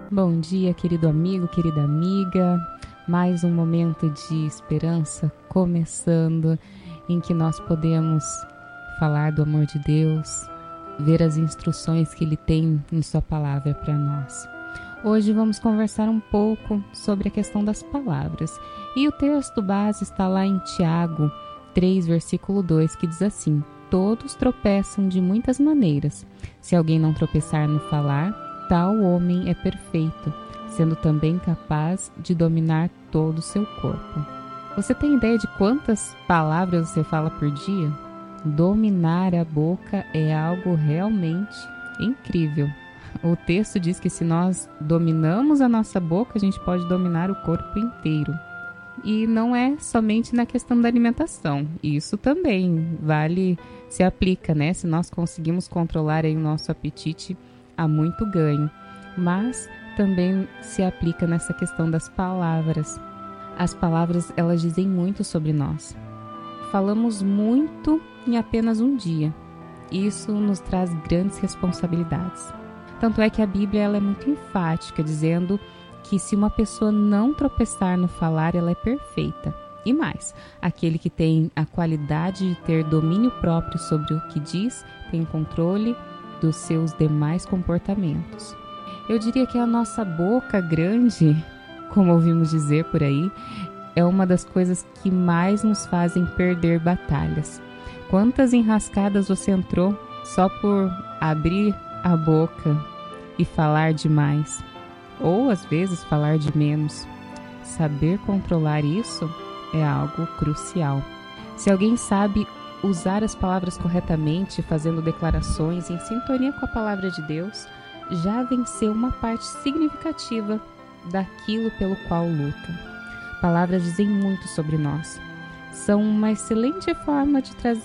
Bom dia, querido amigo, querida amiga. Mais um momento de esperança começando, em que nós podemos falar do amor de Deus, ver as instruções que Ele tem em Sua palavra para nós. Hoje vamos conversar um pouco sobre a questão das palavras. E o texto base está lá em Tiago 3, versículo 2, que diz assim: todos tropeçam de muitas maneiras. Se alguém não tropeçar no falar, tal homem é perfeito, sendo também capaz de dominar todo o seu corpo. Você tem ideia de quantas palavras você fala por dia? Dominar a boca é algo realmente incrível. O texto diz que se nós dominamos a nossa boca, a gente pode dominar o corpo inteiro. E não é somente na questão da alimentação. Isso também se aplica, né? Se nós conseguimos controlar aí o nosso apetite, há muito ganho. Mas também se aplica nessa questão das palavras. As palavras, elas dizem muito sobre nós. Falamos muito em apenas um dia. Isso nos traz grandes responsabilidades. Tanto é que a Bíblia ela é muito enfática, dizendo que se uma pessoa não tropeçar no falar, ela é perfeita. E mais, aquele que tem a qualidade de ter domínio próprio sobre o que diz, tem controle dos seus demais comportamentos. Eu diria que a nossa boca grande, como ouvimos dizer por aí, é uma das coisas que mais nos fazem perder batalhas. Quantas enrascadas você entrou só por abrir a boca e falar demais? Ou às vezes falar de menos. Saber controlar isso é algo crucial. Se alguém sabe usar as palavras corretamente, fazendo declarações em sintonia com a palavra de Deus, já venceu uma parte significativa daquilo pelo qual luta. Palavras dizem muito sobre nós. São uma excelente forma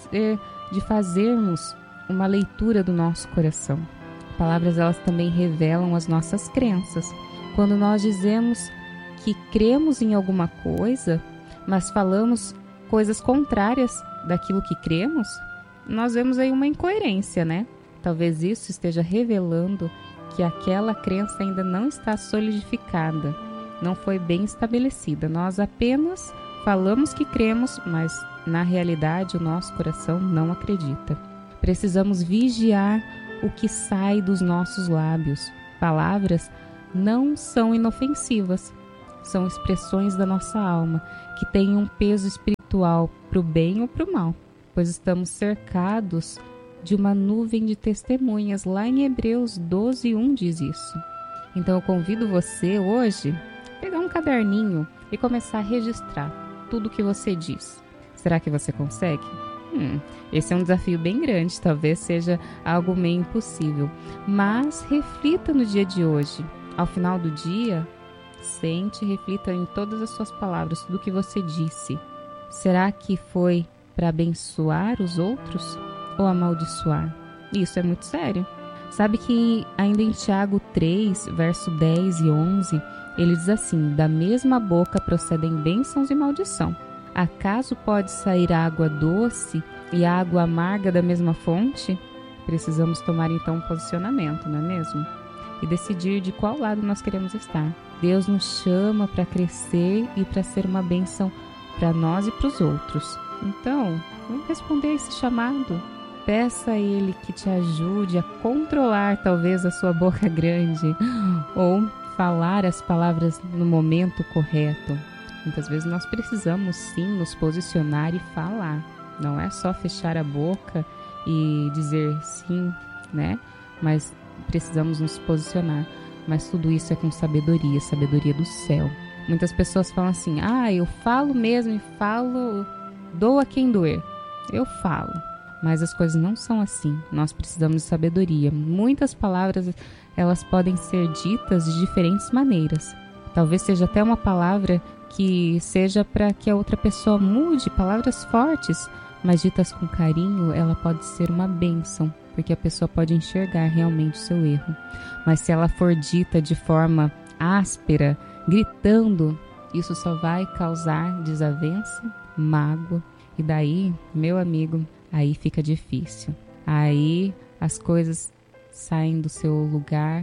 de fazermos uma leitura do nosso coração. Palavras, elas também revelam as nossas crenças. Quando nós dizemos que cremos em alguma coisa, mas falamos coisas contrárias daquilo que cremos, nós vemos aí uma incoerência, né? Talvez isso esteja revelando que aquela crença ainda não está solidificada, não foi bem estabelecida. Nós apenas falamos que cremos, mas na realidade o nosso coração não acredita. Precisamos vigiar o que sai dos nossos lábios. Palavras não são inofensivas, são expressões da nossa alma, que têm um peso espiritual para o bem ou para o mal, pois estamos cercados de uma nuvem de testemunhas. Lá em Hebreus 12:1 diz isso. Então eu convido você hoje a pegar um caderninho e começar a registrar tudo o que você diz. Será que você consegue? Esse é um desafio bem grande, talvez seja algo meio impossível. Mas reflita no dia de hoje. Ao final do dia, sente e reflita em todas as suas palavras, tudo o que você disse. Será que foi para abençoar os outros ou amaldiçoar? Isso é muito sério. Sabe que ainda em Tiago 3, verso 10 e 11, ele diz assim: da mesma boca procedem bênçãos e maldição. Acaso pode sair água doce e água amarga da mesma fonte? Precisamos tomar então um posicionamento, não é mesmo? E decidir de qual lado nós queremos estar. Deus nos chama para crescer e para ser uma bênção para nós e para os outros. Então, vamos responder a esse chamado. Peça a Ele que te ajude a controlar talvez a sua boca grande ou falar as palavras no momento correto. Muitas vezes nós precisamos sim nos posicionar e falar. Não é só fechar a boca e dizer sim, né? Mas precisamos nos posicionar. Mas tudo isso é com sabedoria, sabedoria do céu. Muitas pessoas falam assim: eu falo mesmo e falo, doa quem doer. Eu falo. Mas as coisas não são assim. Nós precisamos de sabedoria. Muitas palavras, elas podem ser ditas de diferentes maneiras. Talvez seja até uma palavra que seja para que a outra pessoa mude, palavras fortes, mas ditas com carinho, ela pode ser uma bênção, porque a pessoa pode enxergar realmente o seu erro. Mas se ela for dita de forma áspera, gritando, isso só vai causar desavença, mágoa. E daí, meu amigo, aí fica difícil. Aí as coisas saem do seu lugar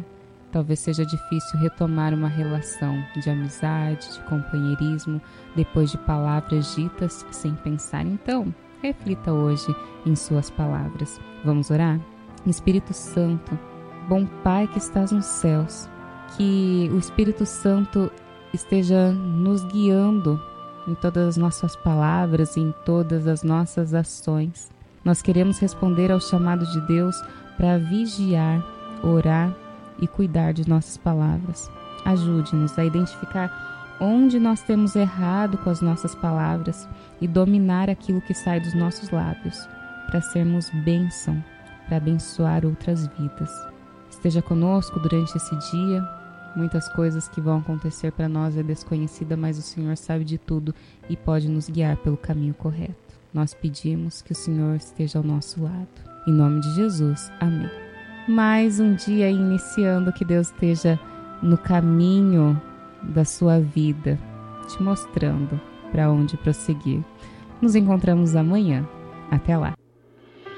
Talvez seja difícil retomar uma relação de amizade, de companheirismo, depois de palavras ditas sem pensar. Então, reflita hoje em suas palavras. Vamos orar? Espírito Santo, bom Pai que estás nos céus, que o Espírito Santo esteja nos guiando em todas as nossas palavras e em todas as nossas ações. Nós queremos responder ao chamado de Deus para vigiar, orar e cuidar de nossas palavras. Ajude-nos a identificar onde nós temos errado com as nossas palavras e dominar aquilo que sai dos nossos lábios, para sermos bênção, para abençoar outras vidas. Esteja conosco durante esse dia. Muitas coisas que vão acontecer para nós é desconhecida, mas o Senhor sabe de tudo e pode nos guiar pelo caminho correto. Nós pedimos que o Senhor esteja ao nosso lado. Em nome de Jesus, amém. Mais um dia iniciando, que Deus esteja no caminho da sua vida, te mostrando para onde prosseguir. Nos encontramos amanhã. Até lá.